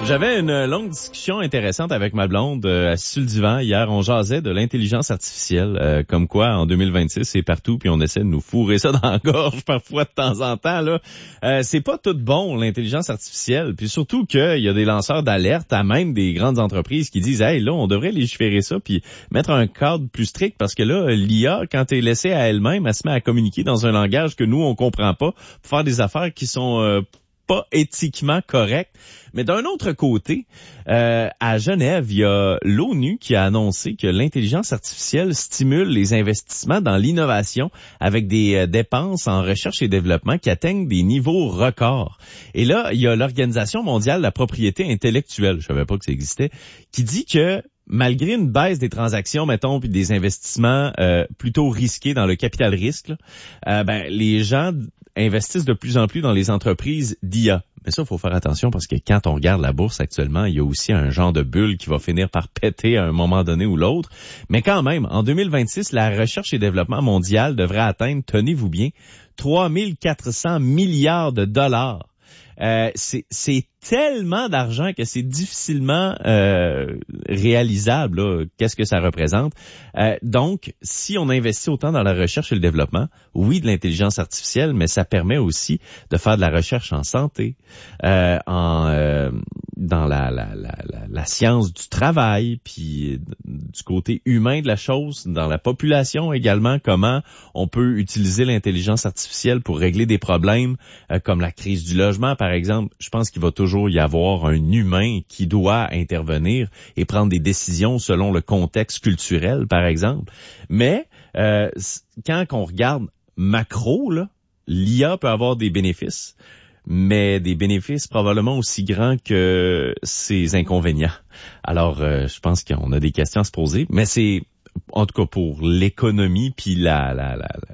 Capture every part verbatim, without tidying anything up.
J'avais une longue discussion intéressante avec ma blonde euh, assise sur le divan. Hier, on jasait de l'intelligence artificielle, euh, comme quoi en deux mille vingt-six, c'est partout, puis on essaie de nous fourrer ça dans la gorge parfois de temps en temps. Là, euh, c'est pas tout bon, l'intelligence artificielle. Puis surtout qu'il y a des lanceurs d'alerte à même des grandes entreprises qui disent « Hey, là, on devrait légiférer ça, puis mettre un cadre plus strict, parce que là, l'I A, quand elle est laissée à elle-même, elle se met à communiquer dans un langage que nous, on comprend pas, pour faire des affaires qui sont... Euh, pas éthiquement correct. Mais d'un autre côté, euh, à Genève, il y a l'ONU qui a annoncé que l'intelligence artificielle stimule les investissements dans l'innovation avec des euh, dépenses en recherche et développement qui atteignent des niveaux records. Et là, il y a l'Organisation mondiale de la propriété intellectuelle, je savais pas que ça existait, qui dit que malgré une baisse des transactions, mettons, puis des investissements euh, plutôt risqués dans le capital risque, là, euh, ben les gens investissent de plus en plus dans les entreprises d'I A. Mais ça, il faut faire attention parce que quand on regarde la bourse actuellement, il y a aussi un genre de bulle qui va finir par péter à un moment donné ou l'autre. Mais quand même, en deux mille vingt-six, la recherche et développement mondial devrait atteindre, tenez-vous bien, trois mille quatre cents milliards de dollars. Euh, c'est, c'est tellement d'argent que c'est difficilement euh, réalisable, là, qu'est-ce que ça représente. Euh, donc, si on investit autant dans la recherche et le développement, oui, de l'intelligence artificielle, mais ça permet aussi de faire de la recherche en santé, euh, en euh, dans la, la, la, la, la science du travail, puis du côté humain de la chose, dans la population également, comment on peut utiliser l'intelligence artificielle pour régler des problèmes euh, comme la crise du logement, par exemple. Je pense qu'il va toujours y avoir un humain qui doit intervenir et prendre des décisions selon le contexte culturel, par exemple. Mais euh, quand on regarde macro, là, l'I A peut avoir des bénéfices, mais des bénéfices probablement aussi grands que ses inconvénients. Alors, euh, je pense qu'on a des questions à se poser, mais c'est, en tout cas pour l'économie puis la, la, la, la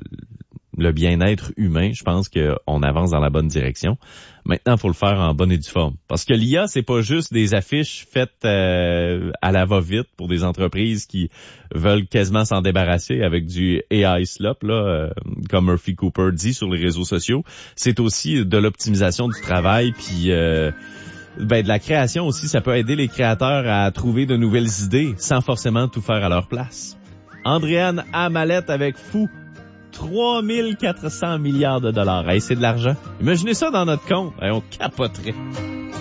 le bien-être humain, je pense qu'on avance dans la bonne direction. Maintenant, il faut le faire en bonne et due forme. Parce que l'I A, c'est pas juste des affiches faites euh, à la va-vite pour des entreprises qui veulent quasiment s'en débarrasser avec du A I slop, là, euh, comme Murphy Cooper dit sur les réseaux sociaux. C'est aussi de l'optimisation du travail, puis euh, ben de la création aussi. Ça peut aider les créateurs à trouver de nouvelles idées sans forcément tout faire à leur place. Andréane Amalette avec Fou. trois mille quatre cents milliards de dollars. Hey, c'est de l'argent. Imaginez ça dans notre compte. Hey, on capoterait.